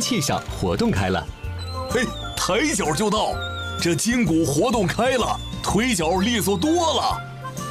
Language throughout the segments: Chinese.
器上活动开了。 嘿，抬脚就到，这筋骨活动开了，腿脚利索多了。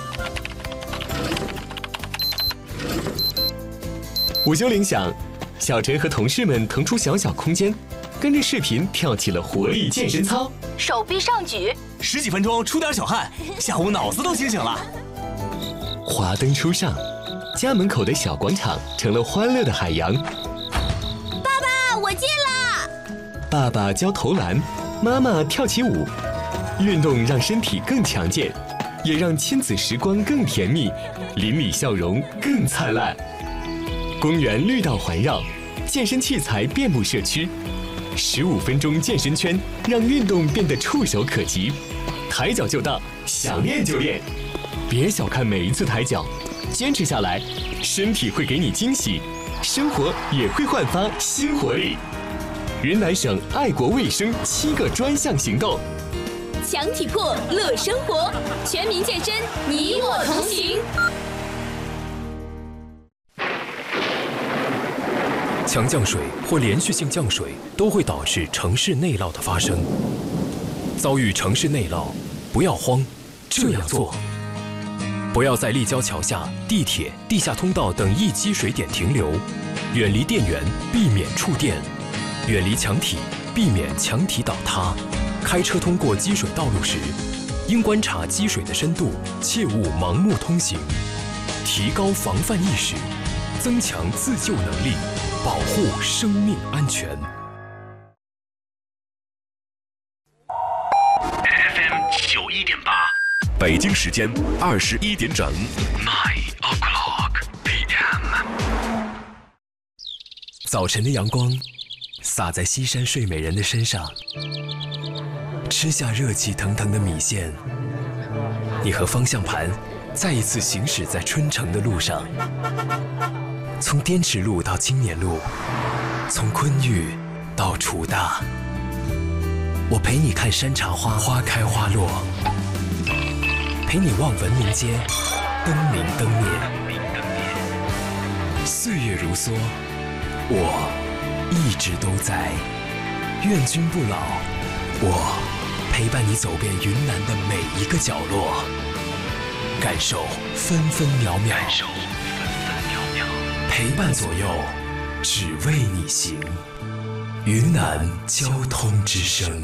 午休铃响，小陈和同事们腾出小小空间，跟着视频跳起了活力健身操。 手臂上举 ，10几分钟出点小汗，下午脑子都清醒了。 华灯初上，家门口的小广场成了欢乐的海洋。 爸爸，我进啦！ 爸爸教投篮，妈妈跳起舞。运动让身体更强健，也让亲子时光更甜蜜，邻里笑容更灿烂。公园绿道环绕，健身器材遍布社区。15分钟健身圈，让运动变得触手可及。抬脚就到，想练就练。别小看每一次抬脚，坚持下来，身体会给你惊喜，生活也会焕发新活力。云南省爱国卫生7个专项行动， 强体魄乐生活，全民健身，你我同行。 强降水或连续性降水都会导致城市内涝的发生。遭遇城市内涝，不要慌，这样做：不要在立交桥下、地铁、地下通道等易积水点停留，远离电源，避免触电；远离墙体，避免墙体倒塌。开车通过积水道路时，应观察积水的深度，切勿盲目通行。提高防范意识，增强自救能力，保护生命安全。 FM 91.8，北京时间21点整。9 o'clock PM。 早晨的阳光洒在西山睡美人的身上，吃下热气腾腾的米线，你和方向盘再一次行驶在春城的路上。从滇池路到青年路，从昆玉到楚大，我陪你看山茶花花开花落，陪你望文明街灯明灯灭。岁月如梭，我一直都在，愿君不老。我陪伴你走遍云南的每一个角落，感受分分秒秒。陪伴左右，只为你行。云南交通之声。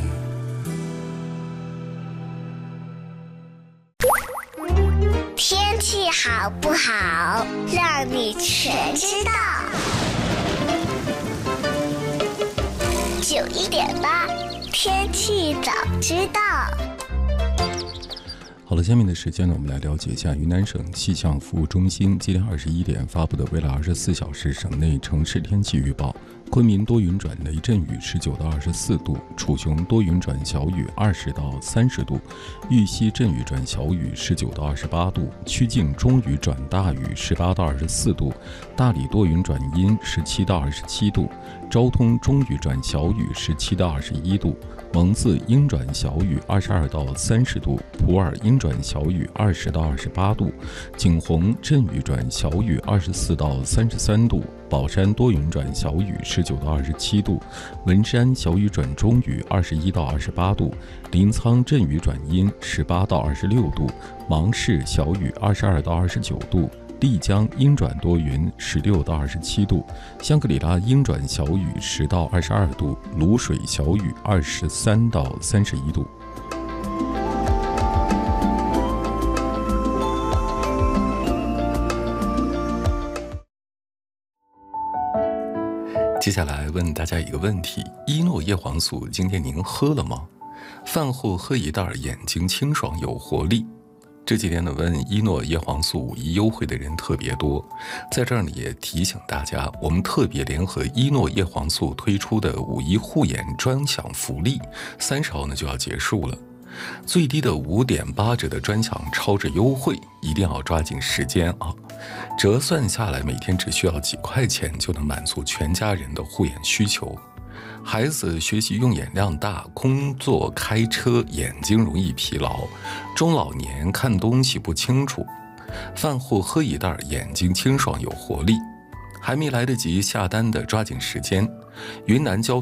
天气好不好，让你全知道。91.8，天气早知道。 好了，下面的时间呢，我们来了解一下云南省气象服务中心今天21点发布的未来24小时省内城市天气预报。昆明多云转雷阵雨19到24度，楚雄多云转小雨20到30度，玉溪阵雨转小雨19到28度，曲靖中雨转大雨18到24度，大理多云转阴17到27度，昭通中雨转小雨17到21度，蒙自阴转小雨22到30度，普洱阴转小雨20到28度，景洪阵雨转小雨24到33度，宝山多云转小雨19到27度，文山小雨转中雨21到28度，临沧阵雨转阴18到26度，芒市小雨22到29度，丽江阴转多云16到27度，香格里拉阴转小雨10到22度，卤水小雨23到31度。接下来问大家一个问题：依诺叶黄素今天您喝了吗？饭后喝一袋，眼睛清爽有活力。这几天呢，问依诺叶黄素5一优惠的人特别多，在这儿呢也提醒大家，我们特别联合依诺叶黄素推出的5一护眼专享福利，30号呢就要结束了。最低的5.8折的专享超值优惠，一定要抓紧时间啊！折算下来，每天只需要几块钱就能满足全家人的护眼需求。孩子学习用眼量大，工作开车眼睛容易疲劳，中老年看东西不清楚，饭后喝一袋，眼睛清爽有活力。还没来得及下单的抓紧时间，云南交通